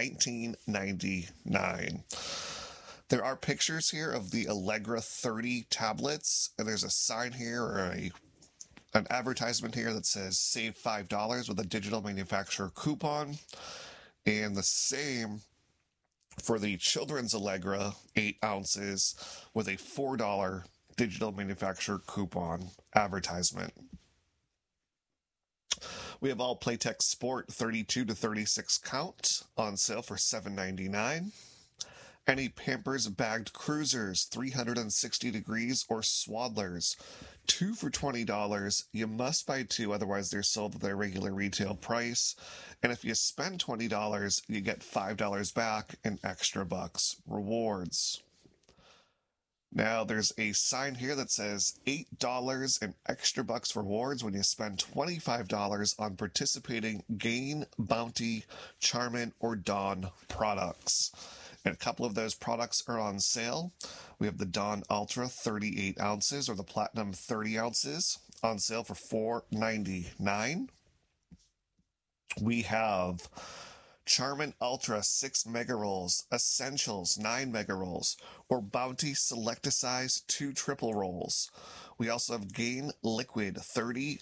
$19.99. There are pictures here of the Allegra 30 tablets, and there's a sign here or an advertisement here that says save $5 with a digital manufacturer coupon. And the same for the children's Allegra 8 ounces with a $4 digital manufacturer coupon advertisement. We have all Playtex Sport 32 to 36 count on sale for $7.99. Any Pampers bagged cruisers, 360 degrees or swaddlers, 2 for $20. You must buy 2, otherwise they're sold at their regular retail price. And if you spend $20, you get $5 back in extra bucks rewards. Now there's a sign here that says $8 in extra bucks rewards when you spend $25 on participating Gain, Bounty, Charmin, or Dawn products. And a couple of those products are on sale. We have the Dawn Ultra 38 ounces or the Platinum 30 ounces on sale for $4.99. We have Charmin Ultra 6 Mega Rolls, Essentials 9 Mega Rolls, or Bounty Selecticize 2 Triple Rolls. We also have Gain Liquid 60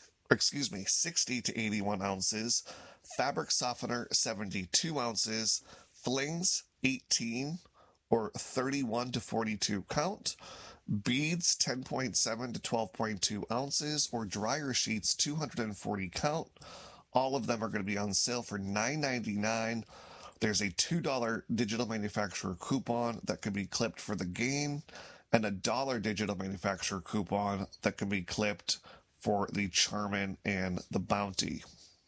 to 81 ounces, Fabric Softener 72 ounces, Flings 18 or 31 to 42 count, beads 10.7 to 12.2 ounces, or dryer sheets 240 count. All of them are going to be on sale for $9.99. There's a $2 digital manufacturer coupon that can be clipped for the Gain, and a $1 digital manufacturer coupon that can be clipped for the Charmin and the Bounty.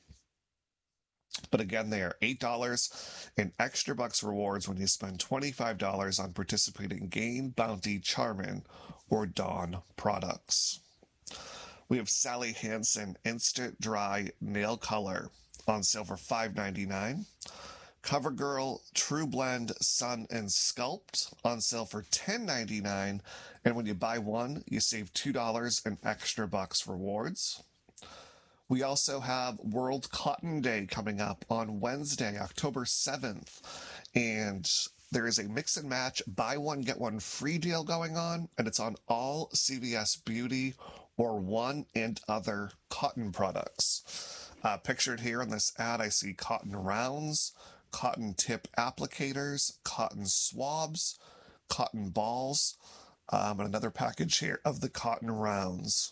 But again, they are $8 in extra bucks rewards when you spend $25 on participating Gain, Bounty, Charmin, or Dawn products. We have Sally Hansen Instant Dry Nail Color on sale for $5.99. CoverGirl True Blend Sun and Sculpt on sale for $10.99. And when you buy one, you save $2 in extra bucks rewards. We also have World Cotton Day coming up on Wednesday, October 7th. And there is a mix and match, buy one, get one free deal going on. And it's on all CVS Beauty or One and Other cotton products. Pictured here in this ad, I see cotton rounds, cotton tip applicators, cotton swabs, cotton balls, and another package here of the cotton rounds.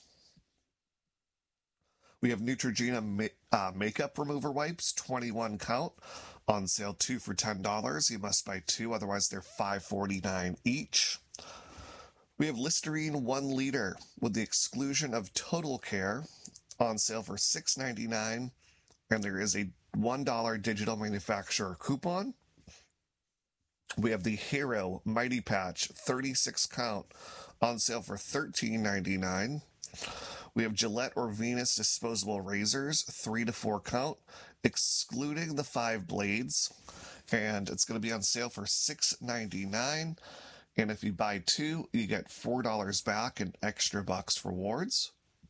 We have Neutrogena makeup remover wipes, 21 count, on sale 2 for $10. You must buy 2, otherwise they're $5.49 each. We have Listerine 1 liter with the exclusion of Total Care on sale for $6.99, and there is a $1 digital manufacturer coupon. We have the Hero Mighty Patch 36 count on sale for $13.99. We have Gillette or Venus disposable razors, 3 to 4 count, excluding the 5 blades, and it's going to be on sale for $6.99. And if you buy 2, you get $4 back in extra bucks rewards.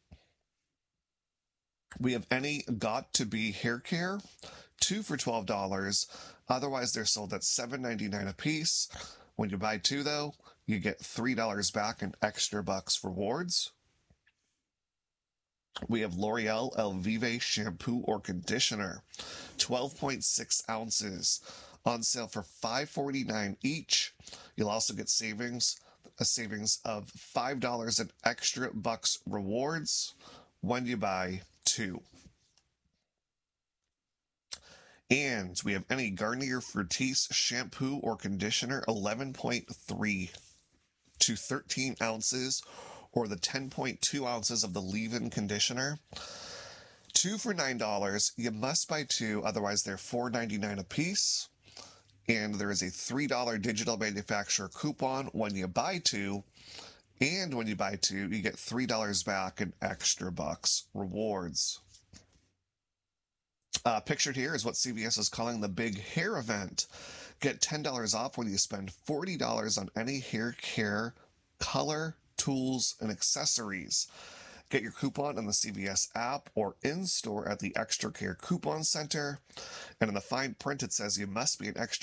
We have any Got to Be hair care, 2 for $12. Otherwise, they're sold at $7.99 a piece. When you buy 2, though, you get $3 back in extra bucks rewards. We have L'Oreal Elvive shampoo or conditioner, 12.6 ounces, on sale for $5.49 each. You'll also get a savings of $5 in extra bucks rewards when you buy 2. And we have any Garnier Fructis shampoo or conditioner, 11.3 to 13 ounces, or the 10.2 ounces of the leave-in conditioner. 2 for $9. You must buy 2, otherwise they're $4.99 a piece. And there is a $3 digital manufacturer coupon when you buy 2. And when you buy 2, you get $3 back in extra bucks rewards. Pictured here is what CVS is calling the Big Hair Event. Get $10 off when you spend $40 on any hair care, color, tools, and accessories. Get your coupon in the CVS app or in-store at the Extra Care Coupon Center. And in the fine print, it says you must be an Extra